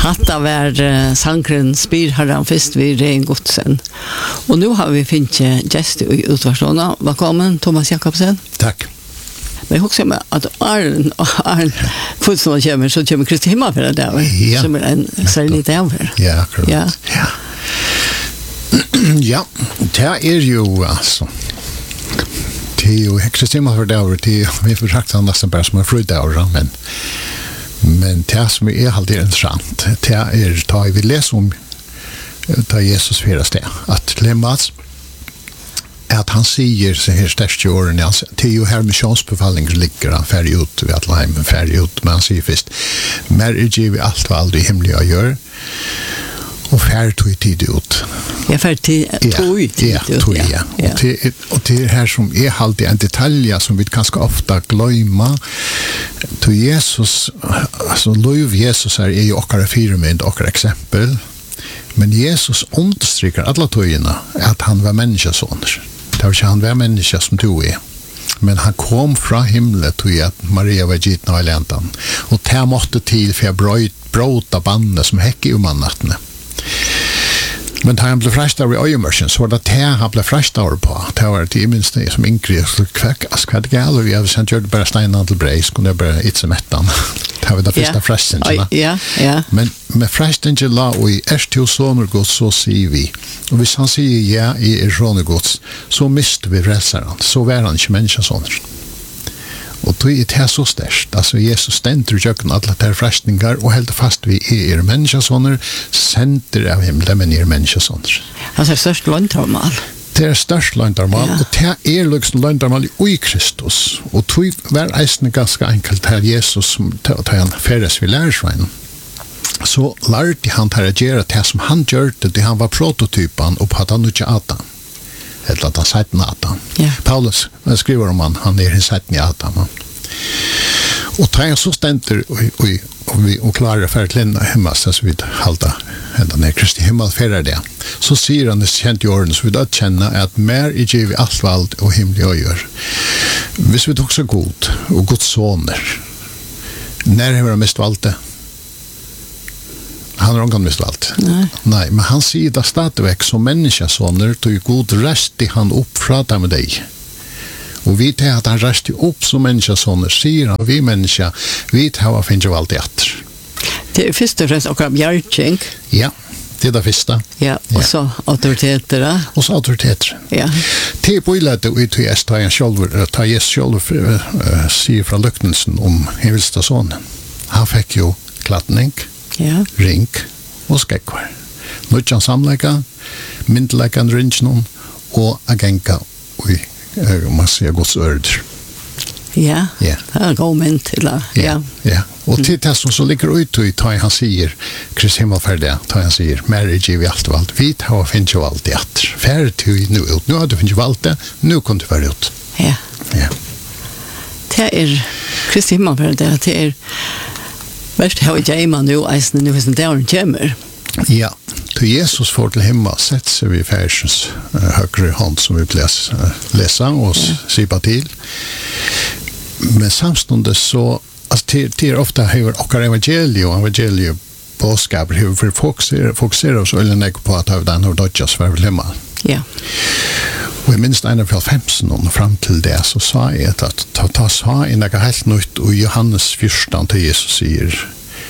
Hatta var sankren spyr herran først vi ren godsen. Og nu har vi finnet gjest i utvarsånda. Velkommen, Thomas Jakobsen. Takk. Men husker meg at Arn Kvudsson kommer, så kommer Kristi Himmelfärd der, ja. Som en særlig der. Ja, akkurat. Ja. Ja, det jo altså. Det jo Kristi Himmelfärd der, vi betrakter nesten bare som en frøydager, men det som alltid interessant, det da vi leser om da Jesus fyrer sted, at lemmas at han sier så her største årene, det jo her missionsbefallinger ligger, han færdig ut ved Atleim, færdig ut, men han sier først, mer giv vi alt hva aldri himmelig å gjøre, og færdig tog tid ut. Ja, færdig tog tid ut, ja. Og det her som alltid en detalj som vi ganske ofta glömma, til Jesus, altså lov Jesus er jo okkara firmynd, okkara eksempel, men Jesus understryker alla tøyene at han var menneskesåner. Det var ikke han var menneske som du men han kom fra himlet til at Maria var gitt nå i lentan. Og det måtte til for å bråta bandet som hekker i mannattene. Men da han ble frest av i øyemørsen, så var det han ble frest av på. Det var det minst det som Ingrid kvekk, hva det galt, og vi hadde sendt gjort bare steinan til brei, så kunne jeg bare ikke mettan. Det var det første frestingen. Ja. Men med frestingen la, og i til sånne gods, så sier vi. Og hvis han sier ja, i sånne gods, så mister vi frelseren. Så var han ikke menneskesåner. Og det er så størst. Altså, Jesus stender i kjøkken alle der frestninger, og helt fast vi menneskesåner, sender av himmelen, men menneskesåner. Altså, størst løgntarmal. Det er størst løgntarmal, og det liksom løgntarmal i Kristus. Og det var eisende ganske enkelt her Jesus, til han feres vi lærersveien. Så lærte han til å gjøre det som han gjør det han var prototypen, og på at han ikke Adam. Eller at han sett Adam. Paulus skriver om han i sett Adam. Og da så stender og klarer for til hemma, så vi halda enda Kristi Himmelfärd det. Så sier han det kjent i årene, så vi da kjenner at mer i giv alt vald og himmelig å gjøre. Hvis vi tok så god, og Guds soner, når har han mist valgt det? Han har ikke mist valgt. Nei, men han sier da stadigvæk som menneskesoner, tog god rest i han opp fra dem med deg. Og vi til at han rest opp som menneskesoner, sier han, vi mennesker, vi til å finne valgt i atter. Det er først og fremst akkurat bjergkjeng. Ja, det er det første. Ja, og så autoriteter. Og så autoriteter. Ja. Det er bøylet ut til Jesus selv sier fra lyknelsen om himmelste sonen. Han fikk jo klatning, ring og skekvar. Nødjan samleika, myndleikan ringen og agenka og man sier Guds ørder. Ja, det er god mynd til det. Ja. Og til det som så ligger ut i da han sier Kristi Himmelfärd det, da han sier mer giv i alt og alt. Vi tar og finner jo alt i atter. Færre til nå ut. Nå har du finner jo alt det, nå kan du være ut. Ja. Det er Kristi Himmelfärd det er verst har ikke jeg nå eisen nå hvis det er en kjemmer. Ja, til Jesus får til himmel setter seg vi færsens høyre hånd som vi leser og sier til. Men samstående så, altså til ofte høyre okker evangeliet påskaper, for fokuserer oss øyne nek på at den har dødjas for himmel. Ja. Og jeg minst en av 15 og frem til det, så sa jeg at ta sa en nek helt nytt, og Johannes 14 til Jesus sier,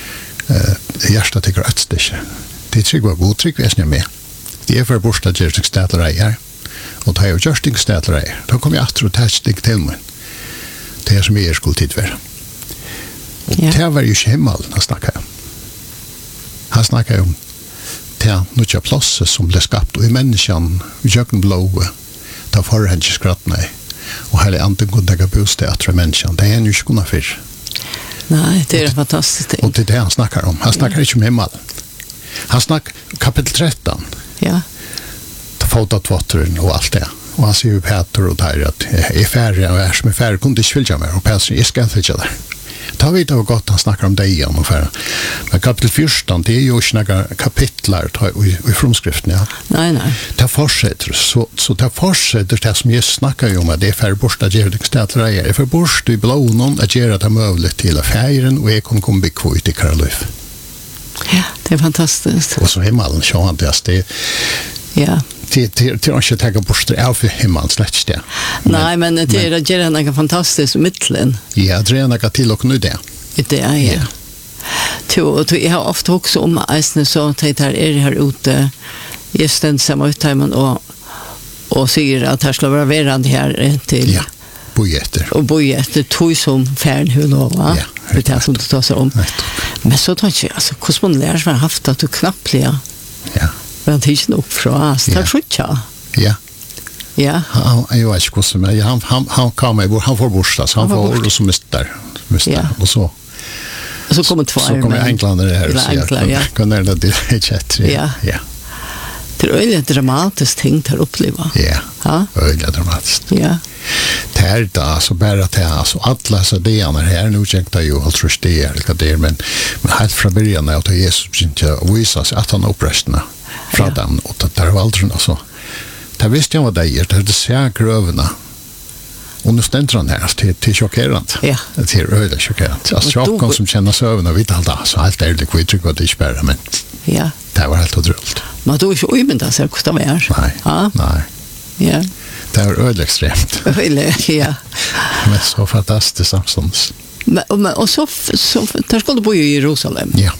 hjertet tykker øtstikke. Det trygg var god trygg vesnig med. Det er for bostad gjør seg stedleier, og da jeg gjør seg stedleier, da kom jeg atter og tæt stig til meg. Det er som jeg skulle tidvære. Og det var jo ikke himmelen han snakket om. Han snakket om det nødja plasset som ble skapt, og i menneskene, i jøkken blåe, da forhånd ikke skrattene, og hele andre kunne tenke bostad etter menneskene. Det er han jo ikke kunnet før. Nei, det er fantastisk ting. Og det er det han snakker om. Han snakker ikke om himmelen. Han snakker kapitel 13. Ja. Fotatvotteren og alt det. Og han sier jo Peter og der at jeg er ferdig, og jeg som er ferdig, kunne ikke fylke meg. Og Peter sier, jeg skal fylke der. Da vet jeg godt han snakker om deg igjen. Men kapitel 14, det er jo ikke noen kapitler i fromskriften, ja. Nei. Det fortsetter, så det fortsetter det som jeg snakker om, at det er ferdig bort at gjøre det stedet jeg er. For bort i blånen at gjøre det mulig til å feiren, og jeg kan komme bygge ut i Karløf. Ja, det är fantastiskt. Och så himmelen, så han det. Ja. Det är inte att ta bort av för himmelen, slett det. Nej, men det är att göra något fantastiskt i mitten. Ja, det är något till och nu det. Det är, ja. Jag har ofta också om eisne så att det är här ute just den samma utheimen och säger att här ska vara verande här till ja, bojetter. Och bojetter tog som färn hur lova. Ja, det som du tar sig om. Men så tar jag alltså hur man lär sig haft att du knappt ja. Men det är inte upp från oss. Det är skjutja. Ja. Ja. Jag vet inte men han kommer han får borstas. Han får och så mister. Och så. Och så kommer två. Så kommer England här och säger kan det det chat. Ja. Det är väldigt dramatiskt ting att uppleva. Ja. Väldigt dramatiskt. Ja. Det är då så bara att alltså alla så det är här nu checkar ju allt just det eller det men helt från början att Jesus inte visas att han upprestna från dem och att det var aldrig så. Det visste jag vad det är det ser grövna. Och nu ständer han här till chockerande. Ja. Det är öde chockerande. Alltså chocken som känner sig över och vet allt så helt ärligt vi tycker att det är spärra men ja. Det var helt otroligt. Man då är ju omynda så kostar det är. Nej. Ja. Nej. Ja. Det är öde extremt. Ja. Men så fantastiskt samstånds. Och så där ska du bo i Jerusalem. Ja.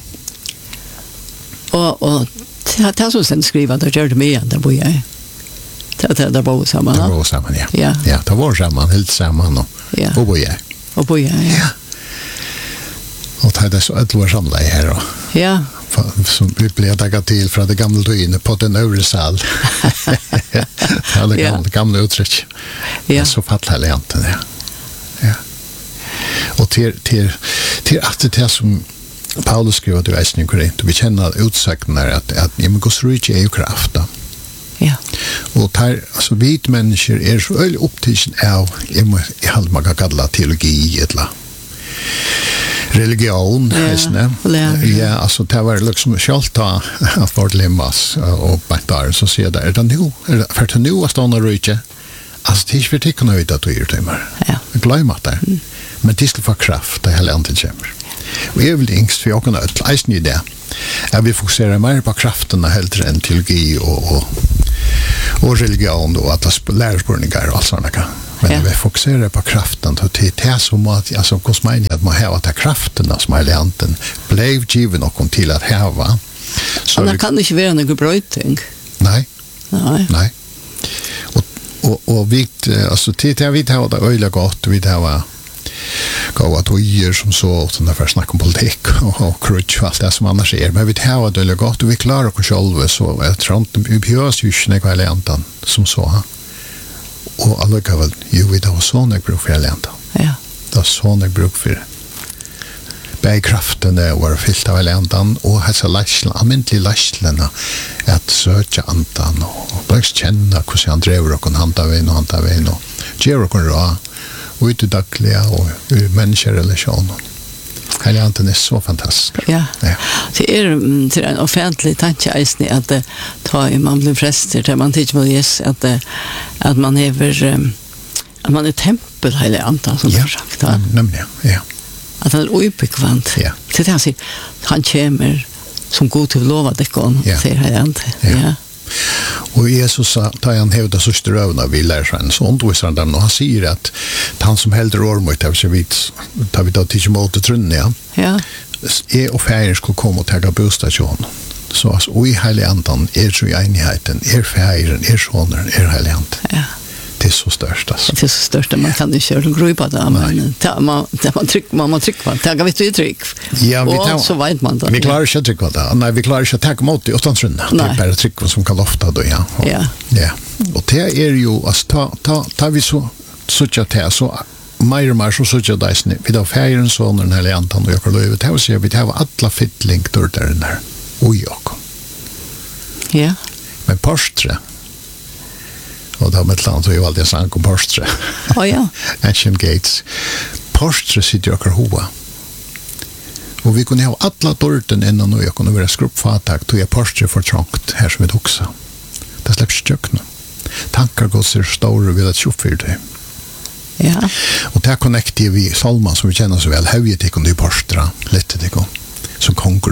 Och det har så sen skriva där gör det med där bor jag. Det där bor samman. Det bor samman, ja. Ja, det var samman, helt samman och bor jag. Och bor jag, ja. Och det är så ett år samla här då. Ja. Som vi blev taggat till från det gamla tøyene på den övre sal. Det gamla uttryck. Ja. Så fattar jag inte det. Ja. Och till att det som Paulus skrev till Västning Korint, vi känner utsagnar att Guds rike är ju kraft. Ja. Och där alltså vit människor är så öll upptisen av i halv man kan kalla teologi eller religion ja alltså det var liksom skälta att vart limmas och där så ser där det nu för att nu att stanna rike alltså det är för att kunna vita att du gör det mer glömma det men det ska få kraft det hela inte kommer och är väl yngst för jag kan att läsa ni det vi fokuserar mer på kraften helt än teologi och religion då att lärospårningar och allt sådana kan. Men vi fokuserar på kraften så det är som att alltså kosmania att man har att kraften som är länten blev given och till att häva. Så det kan inte vara någon brötning. Nej. Och vi alltså tittar vi tar det öliga gott vi tar gå att vi som så och när först snackar om politik och crutch fast det som annars är men vi tar det öliga gott och vi klarar oss själva så jag tror inte vi behövs ju snäcka läntan som så och alla kan väl ju vid av såna bruk för läntan. Ja. Det är såna bruk för bärkraften det var fyllt av läntan och hälsa läslen allmäntlig läslen att söka antan och bara känna hur han driver och hanta vägen och ger och ra och ut dagliga och människorelationer. Kaljanten är så fantastisk. Ja. Det är till en offentlig tanke att ta i man blir präster där man tycker med Jesus att man är tempel hela antal som har sagt. Nämligen, ja. Att han är obekvämt. Ja. Så det han han kommer som god till lova det kon säger han inte. Ja. Och Jesus tar han hävda sista rövna vi lär sig så undervisar han och han säger att han som helder ormot av sig vid tar vi då till mot trunna ja är och färger ska komma och ta bostad till honom så alltså och i hela andan är så i enigheten färgen sonen hela andan ja det är så störst alltså. Det är så störst man kan inte köra grupa där men man trycker ta vet du tryck ja vi tar så vet man då vi klarar inte trycka där nej vi klarar inte att ta emot det utan trunna det är bara tryck som kan lofta då ja och det är ju alltså ta vi så att det så mer så att det är vi då färgen så när den hela andan och jag kan löva det så vi har alla fittling där och jag ja med Porsche och då med land så är alltid sank om Porsche. Ja. Ancient Gates. Porsche sitter jag hoa. Och vi kunde ha alla dörren innan och jag kunde vara skruppfattak då jag Porsche för trångt här som vi också. Det släpps kökna. Tankar går så stora vid att tjoffa det. Ja. Och det connecterar vi Salman som vi känner så väl. Höjet gick under Porsche lite det går. Som konkur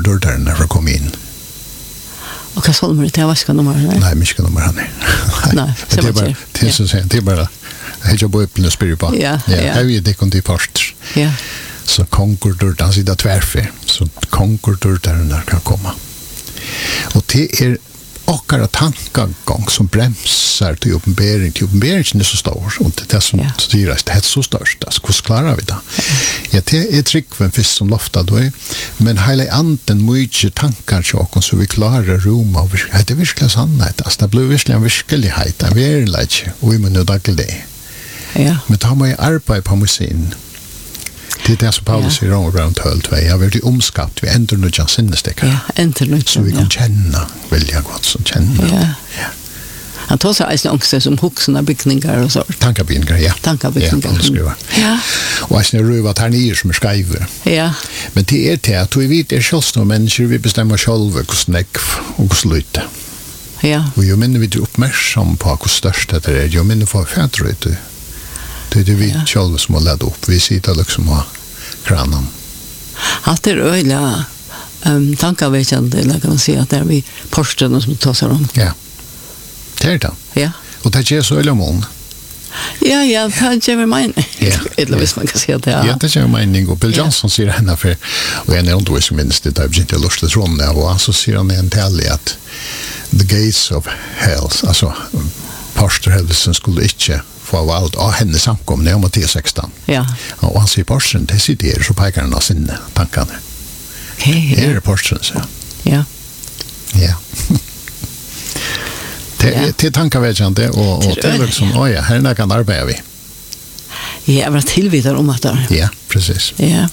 dörren när jag kom in. Och vad sa du det? Jag vet inte nummer. Nej, mycket nummer han är. Nej, det är bara, det är bara, jag har bara öppna spyr på. Ja. Jag vet det kom till först. Ja. Så konkurdur, han sitter tvärför. Så konkurdur där kan komma. Och det är akkurat tankegång som bremsar till uppenbering. Till uppenberingen är så stor. Och det är som styrs, det är så störst. Alltså, hur klarar vi det? Ja, det är tryggven fisk som loftar då. Men hela anden mycket tankar tjocken så vi klarar Roma. Och det är virkelig sannhet. Alltså, det blir virkelig en virkelighet. En verlighet. Och vi må nu daglig det. Ja. Men då har man ju arbetat på musiken. Det är det som Paulus säger om runt hölt. Jag har varit omskapt. Vi ändrar nu just sinnesteckar. Ja, ändrar nu. Så vi kan känna, välja gott som känna. Ja. Han tar sig en också som huxna byggningar och så. Tankabyggningar, ja. Tankabyggningar. Ja. Och jag rövar att här nere som är skriver. Ja. Men det är det att vi vet är självstående människor. Vi bestämmer själva hur snäck och hur lite. Ja. Och ju mindre vi är uppmärksam på hur störst det är, ju mindre får färdröjt. Det är det vi själva som har lett upp. Vi sitter liksom och kranen. Allt är öjliga tankaväckande, eller kan man säga att det är vi posten som tar sig om. Ja, det är det. Ja. Och det är så öjliga mån. Ja, det är mening. Eller hvis man kan säga det. Ja, det är mening. Och Bill Johnson säger henne för, och en är inte så minst det har inte lustigt rum där, och så säger han en tal att the gates of hell, alltså pastorhelvelsen skulle inte få vald av henne samkomne om Matteus 16. Ja. Och han säger porsen, det sitter så pekar han av sina tankarna. Okej. Det är porsen, så. Ja. Ja. Det är tankaväckande och det är liksom, här kan arbeta vi. Ja, jag var tillvidare om att det. Ja, precis. Ja.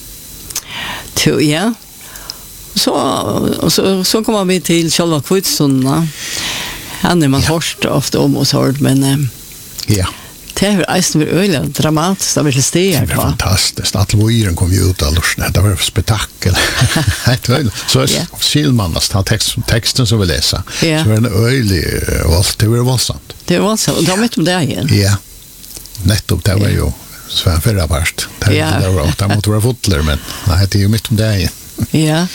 Ja. Så kommer vi till själva kvitsunna. Han är man hörst ofta om och så, men ja. Det är eisen vi öliga dramatiskt av ett steg. Det var fantastiskt. Att Loiren kom ut av lusten. Det var ett spektakel. Så Silmanas texten som vi läser. Så var det öjlig våld. Det var våldsamt. Det var våldsamt. Och de vet om det igen. Ja. Nettopp, det var ju Sven förra part. Det måste vara fotler, men det är ju mitt om det igen. Ja.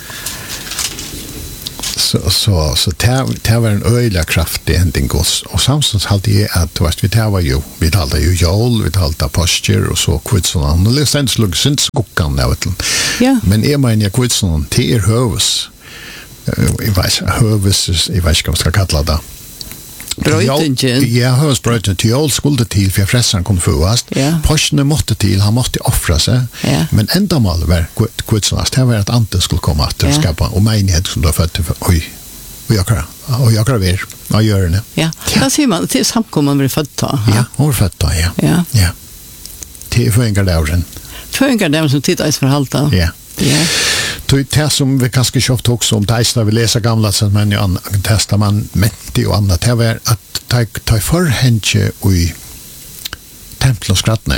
Så det var en öjliga kraftig ändring och samtidigt hade jag att vi talade ju jól, vi talade posture och så kvitsonan och det ständigt slog synt skockan av det. Men jag menar jag kvitsonan till hövs. Jag vet inte vad man ska kalla det. Bröjtingen. Ja, hövsbröjtingen till jól skulle till för frälsaren kunde fåast. Posterne måtte till, han måtte offra sig. Men enda mål var kvitsonas. Det var att anten skulle komma att skapa och menighet som då födde för och jag graver och gör det. Ja, vad säger man? Det är samkomman blir född då. Ja, hon var född då, ja. Det är förängardagen. Förängardagen som tittar i förhalta. Ja. Det som vi kanske köpt också om det vi läser gamla testamentet och annat, det var att ta förhänge i tempel och skrattna.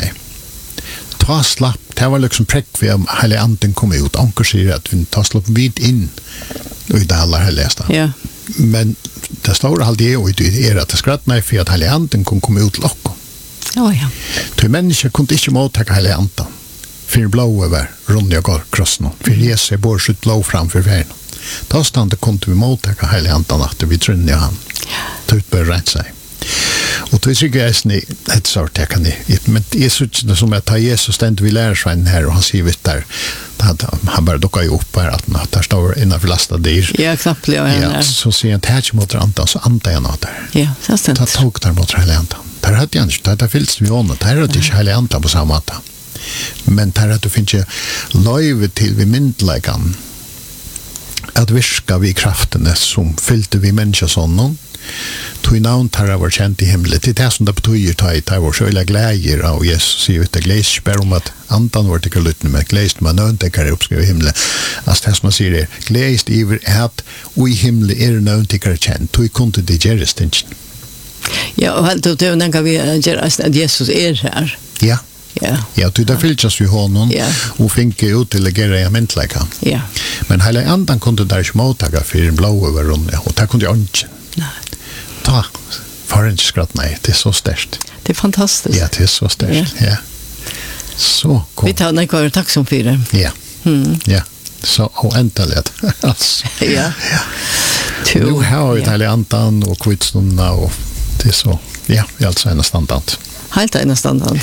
Ta slapp, det var liksom präck vi om hela anden kom ut. Anker säger att vi tar slapp vid in i det alla har läst. Ja. Men det står alltid och det är att det skrattna för att hela anden kom komma ut lock. Ja. Till människor kunde inte mottaga hela anden. För blå över runt jag går krossen. För Jesus bor sitt blå framför världen. Då stannade kunde vi mottaga hela anden att vi trunde han. Det utbör rätt sig. Och då tycker jag att ett sort jag kan men det är så som att Jesus ständigt vill lära sig här och han säger där att han bara dockar ju upp här att där står innanför lastade dyr. Ja, knappt ja. Så ser jag att mot andan så antar jag något där. Ja, så stämt. Ta tog där mot hela andan. Där hade jag inte, där fylls vi honom. Där hade inte hela andan på samma sätt. Men där hade finns ju löjve till vi myndläggan att virka vi krafterna som fyllde vi människor sånnom. Tog navn tar var känt i himlet. Det är det som det betyder tar vår själva glädjer av Jesus. Sier ut det glädjer om att antan var det lyttna med glädjer man nöntekar uppskrivet i himlet. Alltså det som man säger är glädjer iver att och i himlet är nöntekar känt. Tog kunde det göras tinsen. Ja, och det är när vi gör att Jesus är här. Ja. Ja, du där fylls ju honom och fick ut till att göra en myndlägga. Ja. Men hela andan kunde där inte mottaga för en blå över rummet och det kunde jag inte. Nej. Ta, för en skratt, nej, det är så stärkt. Det är fantastiskt. Ja, det är så stärkt, ja. Så kom. Vi tar en kvar tacksam för det. Ja, ja. så oändligt. Alltså. Ja. Nu har vi det andan och kvitstunna och det är så. Ja, vi alltså en standard. Helt en standard.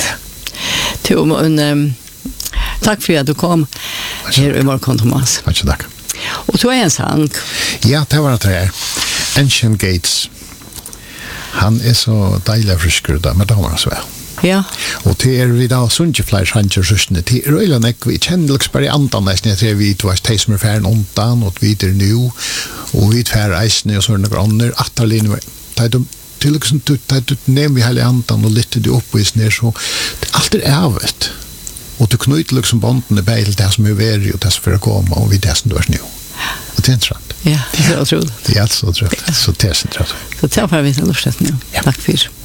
Tack för att du kom här i morgon, Thomas. Tack. Och så är en sang. Ja, det var det här. Ancient Gates. Han är så dejlig friskare men det var så väl. Ja. Og til vi da sunnkefleis hanker søsne, til røylen vi kjenner liksom bare andan nesten, jeg tror vi var de som ferden undan, og vi nu, og vi reisende og sånne granner, atterlinje, til liksom, du nevner vi hele andan og lytter du opp og isner, så alt evet, og du knyter liksom båndene beil det som veri, og det som for å komme, og vi det som du nu. Og det interessant. Ja, det er utroligt. Det er så utroligt. Så det er interessant. Så det er bare vi til å nu. Takk for.